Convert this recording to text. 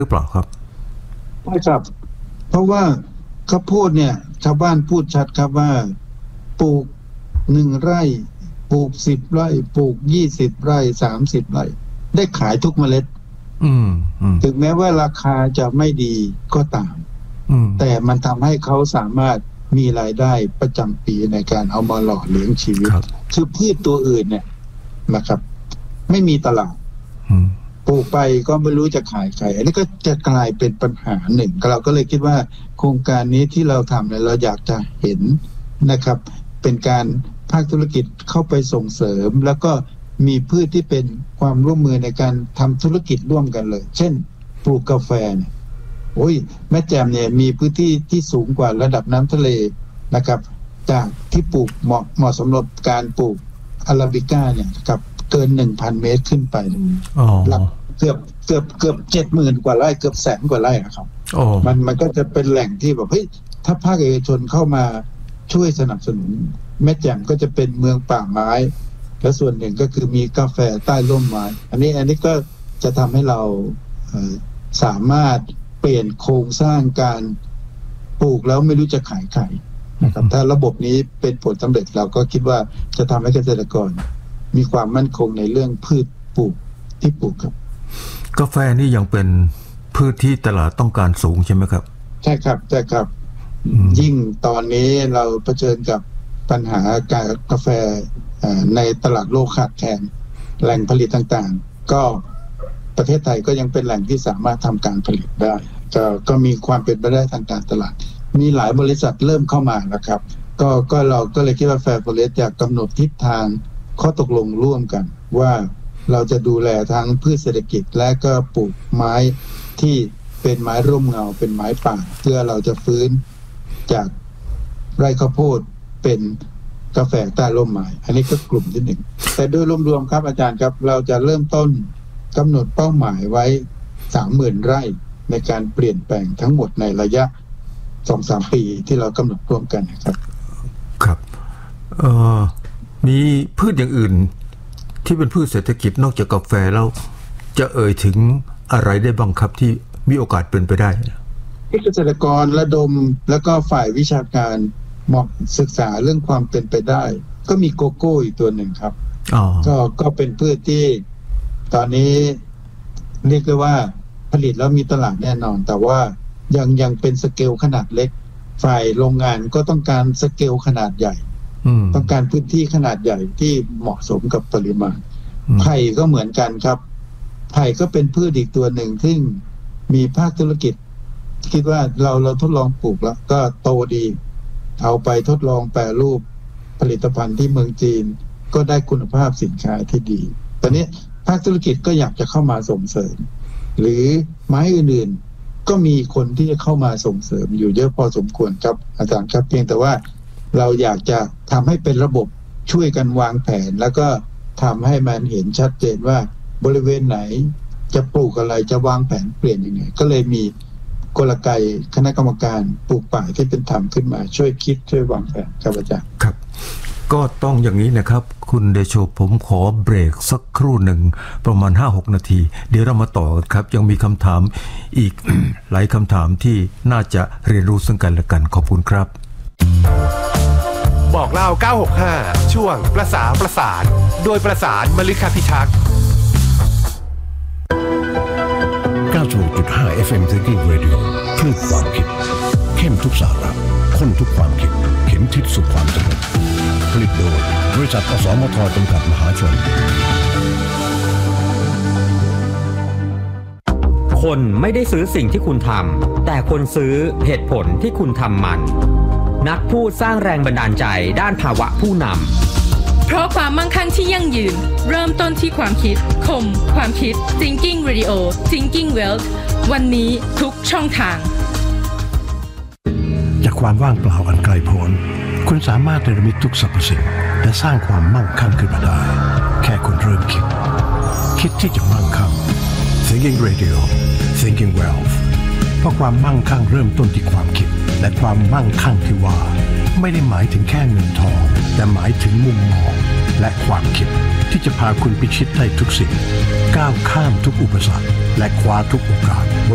หรือเปล่าครับใช่ครับเพราะว่าข้าวโพดเนี่ยชาวบ้านพูดชัดครับว่าปลูก1 ไร่ปลูก10 ไร่ปลูก20 ไร่30 ไร่ได้ขายทุกเมล็ดถึงแม้ว่าราคาจะไม่ดีก็ตามแต่มันทำให้เขาสามารถมีรายได้ประจำปีในการเอามาหล่อเลี้ยงชีวิตคือพืชตัวอื่นเนี่ยนะครับไม่มีตลาดปลูกไปก็ไม่รู้จะขายใครอันนี้ก็จะกลายเป็นปัญหาหนึ่งเราก็เลยคิดว่าโครงการนี้ที่เราทำเนี่ยเราอยากจะเห็นนะครับเป็นการภาคธุรกิจเข้าไปส่งเสริมแล้วก็มีพืชที่เป็นความร่วมมือในการทำธุรกิจร่วมกันเลยเช่นปลูกกาแฟเนี่ยโอ้ยแม่แจ่มเนี่ยมีพื้นที่ที่สูงกว่าระดับน้ำทะเลนะครับจากที่ปลูกเหมาะสำหรับการปลูกอาราบิก้าเนี่ยครับเกิน 1,000 เมตรขึ้นไปหลักเกือบ 70,000 กว่าไร่เกือบ100,000 กว่าไร่ครับมันก็จะเป็นแหล่งที่แบบเฮ้ยถ้าภาคเอกชนเข้ามาช่วยสนับสนุนแม่แจ่มก็จะเป็นเมืองป่าไม้และส่วนหนึ่งก็คือมีกาแฟใต้ร่มไม้อันนี้ก็จะทำให้เราสามารถเปลี่ยนโครงสร้างการปลูกแล้วไม่รู้จะขายใครนะครับถ้าระบบนี้เป็นผลสำเร็จเราก็คิดว่าจะทำให้เกษตรกรมีความมั่นคงในเรื่องพืชปลูกที่ปลูกครับกาแฟนี่ยังเป็นพืชที่ตลาดต้องการสูงใช่ไหมครับใช่ครับยิ่งตอนนี้เราเผชิญกับปัญหาการกาแฟในตลาดโลกขาดแคลนแหล่งผลิตต่างๆก็ประเทศไทยก็ยังเป็นแหล่งที่สามารถทำการผลิตได้ก็มีความเป็นไปได้ทางการตลาดมีหลายบริษัทเริ่มเข้ามานะครับก็เราก็เลยคิดว่าแฟร์โฟเรสต์อยากกำหนดทิศทางข้อตกลงร่วมกันว่าเราจะดูแลทั้งพืชเศรษฐกิจและก็ปลูกไม้ที่เป็นไม้ร่มเงาเป็นไม้ป่าเพื่อเราจะฟื้นจากไร่ข้าวโพดเป็นกาแฟใต้ร่มไม้อันนี้ก็กลุ่มที่หนึ่งแต่โดยรวมๆครับอาจารย์ครับเราจะเริ่มต้นกำหนดเป้าหมายไว้ 30,000 ไร่ในการเปลี่ยนแปลงทั้งหมดในระยะ 2-3 ปีที่เรากำหนดร่วมกันครับครับมีพืชอย่างอื่นที่เป็นพืชเศรษฐกิจนอกจากกาแฟแล้วจะเอ่ยถึงอะไรได้บ้างครับที่มีโอกาสเป็นไปได้ที่เกษตรกรระดมแล้วก็ฝ่ายวิชาการเหมาะศึกษาเรื่องความเป็นไปได้ก็มีโกโก้อีกตัวหนึ่งครับก็เป็นพืชที่ตอนนี้เรียกได้ว่าผลิตแล้วมีตลาดแน่นอนแต่ว่ายังเป็นสเกลขนาดเล็กฝ่ายโรงงานก็ต้องการสเกลขนาดใหญ่ต้องการพื้นที่ขนาดใหญ่ที่เหมาะสมกับปริมาณไผ่ก็เหมือนกันครับไผ่ก็เป็นพืชอีกตัวหนึ่งที่มีภาคธุรกิจคิดว่าเราทดลองปลูกแล้วก็โตดีเอาไปทดลองแปรรูปผลิตภัณฑ์ที่เมืองจีนก็ได้คุณภาพสินค้าที่ดีตอนนี้ภาคธุรกิจก็อยากจะเข้ามาส่งเสริมหรือไม้อื่นๆก็มีคนที่จะเข้ามาส่งเสริมอยู่เยอะพอสมควรครับอาจารย์ครับเพียงแต่ว่าเราอยากจะทำให้เป็นระบบช่วยกันวางแผนแล้วก็ทำให้มันเห็นชัดเจนว่าบริเวณไหนจะปลูกอะไรจะวางแผนเปลี่ยนยังไงก็เลยมีกลไกคณะกรรมการปลูกป่าที่เป็นธรรมขึ้นมาช่วยคิดช่วยวางแผนครับอาจารย์ครับก็ต้องอย่างนี้นะครับคุณเดโชผมขอเบรกสักครู่หนึ่งประมาณ 5-6 นาทีเดี๋ยวเรามาต่อกันครับยังมีคำถามอีก หลายคำถามที่น่าจะเรียนรู้ซึ่งกันและกันขอบคุณครับบอกเล่า965ช่วงประสานโดยประสานมฤคพิทักษ์ 96.5 FM Thinking Radio คลื่นความคิดเข้มทุกสาระข้นทุกความคิดเข็มทิศสู่ความสำเร็จผลิตโดยบริษัทอสมทจำกัดมหาชนคนไม่ได้ซื้อสิ่งที่คุณทำแต่คนซื้อเหตุผลที่คุณทำมันนักพูดสร้างแรงบันดาลใจด้านภาวะผู้นำเพราะความมั่งคั่งที่ยั่งยืนเริ่มต้นที่ความคิดคมความคิด Thinking Radio Thinking Wealth วันนี้ทุกช่องทางจากความว่างเปล่าอันไกลโพ้นคุณสามารถเนรมิตทุกสรรพสิ่งและสร้างความมั่งคั่งขึ้นมาได้แค่คุณเริ่มคิดที่จะมั่งคั่ง Thinking Radio Thinking Wealth เพราะความมั่งคั่งเริ่มต้นที่ความคิดและความมั่งคั่งที่ว่าไม่ได้หมายถึงแค่เงินทองแต่หมายถึงมุมมองและความคิดที่จะพาคุณพิชิตได้ทุกสิ่งก้าวข้ามทุกอุปสรรคและคว้าทุกโอกาส